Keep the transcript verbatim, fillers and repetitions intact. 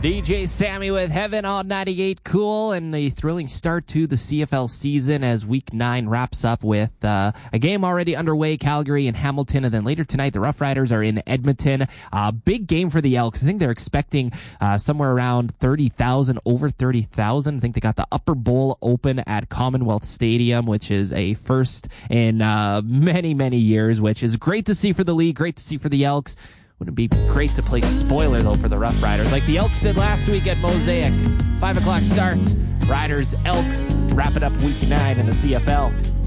D J Sammy with Heaven on ninety-eight Cool, and a thrilling start to the C F L season as Week nine wraps up with uh, a game already underway, Calgary and Hamilton, and then later tonight the Rough Riders are in Edmonton. Uh, big game for the Elks. I think they're expecting uh, somewhere around thirty thousand, over thirty thousand. I think they got the Upper Bowl open at Commonwealth Stadium, which is a first in uh, many, many years, which is great to see for the league, great to see for the Elks. Wouldn't it be great to play spoiler, though, for the Rough Riders, like the Elks did last week at Mosaic? Five o'clock start. Riders, Elks, wrapping up week nine in the C F L.